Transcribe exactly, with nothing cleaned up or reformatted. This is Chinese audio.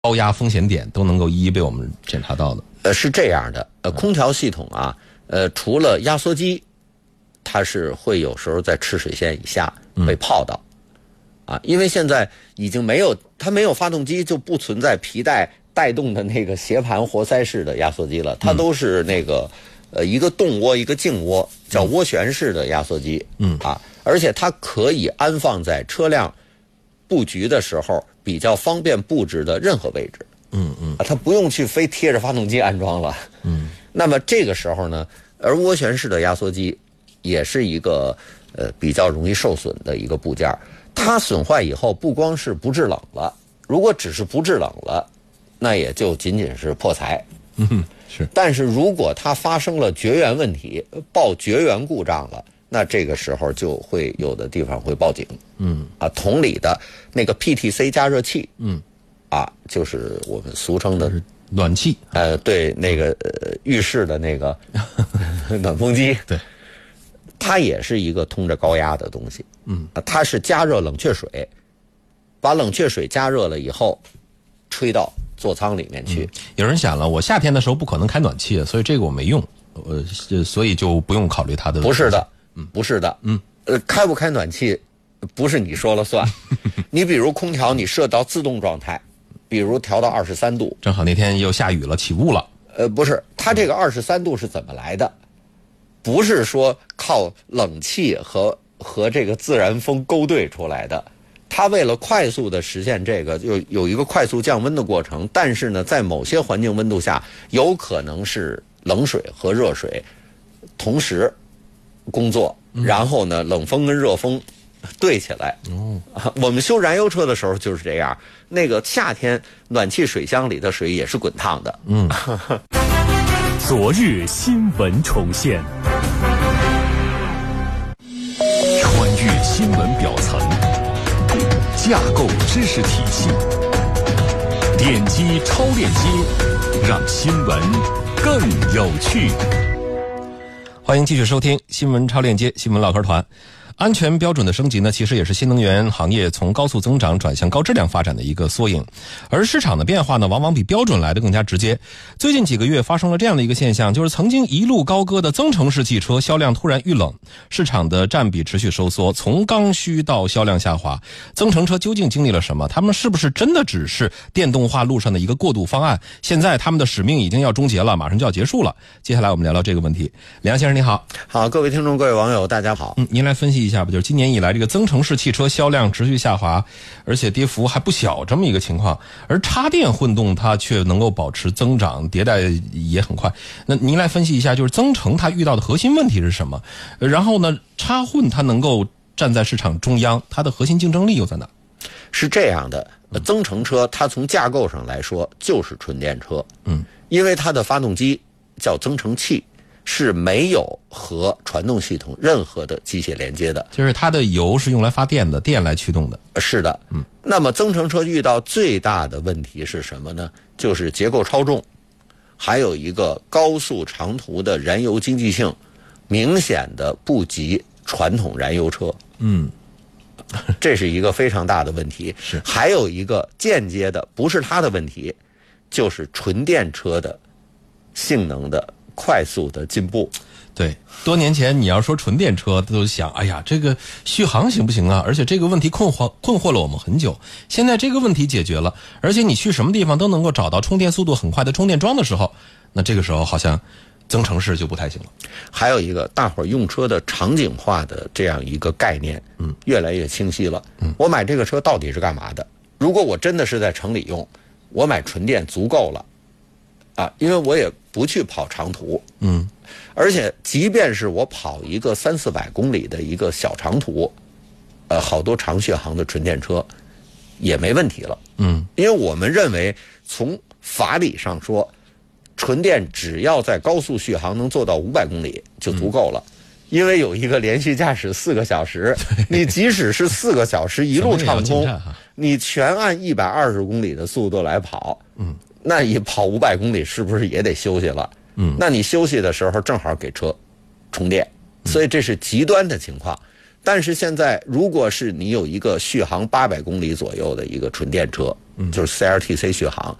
高压风险点都能够一一被我们检查到的。 呃，是这样的，呃，空调系统啊，呃，除了压缩机，它是会有时候在赤水线以下被泡到，嗯、啊，因为现在已经没有它没有发动机，就不存在皮带带动的那个斜盘活塞式的压缩机了，它都是那个呃一个动涡一个静涡，叫涡旋式的压缩机，嗯啊，而且它可以安放在车辆布局的时候比较方便布置的任何位置。嗯嗯，啊，它不用去非贴着发动机安装了。嗯，那么这个时候呢，而涡旋式的压缩机也是一个呃比较容易受损的一个部件。它损坏以后，不光是不制冷了，如果只是不制冷了，那也就仅仅是破财。 嗯，是。 但是如果它发生了绝缘问题，报绝缘故障了，那这个时候就会有的地方会报警。嗯，啊，同理的那个 P T C 加热器。嗯。啊，就是我们俗称的暖气， 呃，对，那个呃浴室的那个暖风机， 对， 它也是一个通着高压的东西，嗯，它是加热冷却水，把冷却水加热了以后，吹到座舱里面去。 嗯、有人想了，我夏天的时候不可能开暖气，所以这个我没用，呃，所以就不用考虑它的。 不是的，嗯，不是的，嗯，呃，开不开暖气不是你说了算，你比如空调，你设到自动状态。比如调到二十三度， 正好那天又下雨了，起雾了。 呃，不是，它这个二十三度是怎么来的？不是说靠冷气和和这个自然风勾兑出来的。它为了快速的实现这个，有有一个快速降温的过程。但是呢，在某些环境温度下，有可能是冷水和热水同时工作，嗯、然后呢，冷风跟热风对起来。哦，我们修燃油车的时候就是这样。那个夏天暖气水箱里的水也是滚烫的。嗯， 昨日新闻重现，穿越新闻表层，架构知识体系，点击超链接，让新闻更有趣。 欢迎继续收听新闻超链接新闻唠嗑团。安全标准的升级呢，其实也是新能源行业从高速增长转向高质量发展的一个缩影。而市场的变化呢，往往比标准来得更加直接。最近几个月发生了这样的一个现象，就是曾经一路高歌的增程式汽车销量突然遇冷，市场的占比持续收缩，从刚需到销量下滑。增程车究竟经历了什么？他们是不是真的只是电动化路上的一个过渡方案？现在他们的使命已经要终结了，马上就要结束了。接下来我们聊聊这个问题。梁先生你好。 好，各位听众各位网友大家好。 嗯，您来分析一下吧，就是今年以来这个增程式汽车销量持续下滑，而且跌幅还不小这么一个情况，而插电混动它却能够保持增长，迭代也很快。那您来分析一下，就是增程它遇到的核心问题是什么？然后呢，插混它能够站在市场中央，它的核心竞争力又在哪？ 是这样的，增程车它从架构上来说就是纯电车，嗯，因为它的发动机叫增程器。是没有和传动系统任何的机械连接的， 就是它的油是用来发电的，电来驱动的。 是的，嗯。那么增程车遇到最大的问题是什么呢？就是结构超重，还有一个高速长途的燃油经济性明显的不及传统燃油车。嗯，这是一个非常大的问题。 是， 还有一个间接的，不是它的问题，就是纯电车的性能的快速的进步。 对，多年前你要说纯电车都想，哎呀，这个续航行不行啊？而且这个问题困惑困惑了我们很久。现在这个问题解决了，而且你去什么地方都能够找到充电速度很快的充电桩的时候，那这个时候好像增程式就不太行了。 还有一个，大伙儿用车的场景化的这样一个概念，嗯，越来越清晰了。嗯，我买这个车到底是干嘛的？如果我真的是在城里用，我买纯电足够了。啊，因为我也不去跑长途，嗯，而且即便是我跑一个三四百公里的一个小长途，呃，好多长续航的纯电车也没问题了，嗯，因为我们认为从法理上说，纯电只要在高速续航能做到五百公里就足够了。嗯，因为有一个连续驾驶四个小时，你即使是四个小时一路畅通，你全按一百二十公里的速度来跑，嗯。那你跑五百公里是不是也得休息了？嗯，那你休息的时候正好给车充电，所以这是极端的情况。但是现在，如果是你有一个续航八百公里左右的一个纯电车， 就是 C R T C 续航。